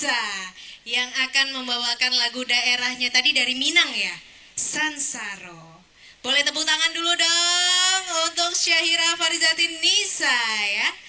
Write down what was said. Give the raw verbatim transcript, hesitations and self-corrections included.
Nisa yang akan membawakan lagu daerahnya tadi dari Minang ya, Sansaro. Boleh tepuk tangan dulu dong untuk Syahira Farizatin Nisa ya.